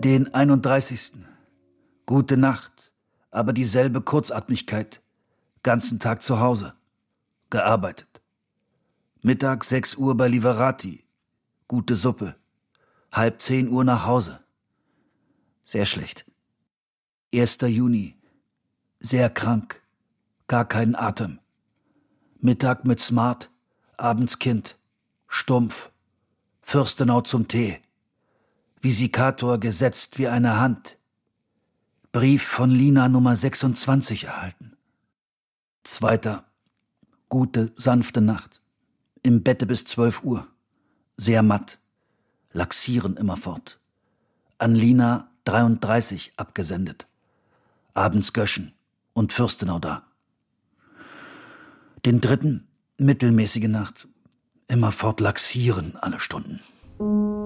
Den 31. Gute Nacht, aber dieselbe Kurzatmigkeit. Ganzen Tag zu Hause. Gearbeitet. Mittag 6 Uhr bei Liverati. Gute Suppe. 9:30 nach Hause. Sehr schlecht. 1. Juni. Sehr krank. Gar keinen Atem. Mittag mit Smart, abends Kind. Stumpf. Fürstenau zum Tee. Visikator gesetzt wie eine Hand. Brief von Lina Nummer 26 erhalten. 2. Gute, sanfte Nacht. Im Bette bis 12 Uhr. Sehr matt. Laxieren immerfort. An Lina 33 abgesendet. Abends Göschen und Fürstenau da. Den 3. mittelmäßige Nacht. Immerfort laxieren alle Stunden.